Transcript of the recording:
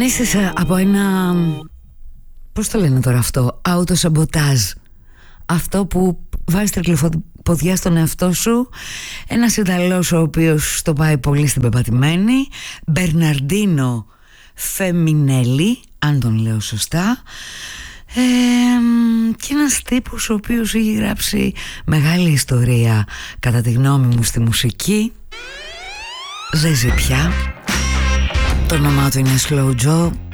Μέσα από ένα, πώς το λένε τώρα αυτό, αυτοσαμποτάζ. Αυτό που βάζεις τρικλοποδιά στον εαυτό σου. Ένας Ιταλός ο οποίος το πάει πολύ στην πεπατημένη, Μπερναρντίνο Φεμινέλη, αν τον λέω σωστά, και ένας τύπος ο οποίος έχει γράψει μεγάλη ιστορία κατά τη γνώμη μου στη μουσική. Δεν ζει πια. Το όνομά του είναι Slow Joe.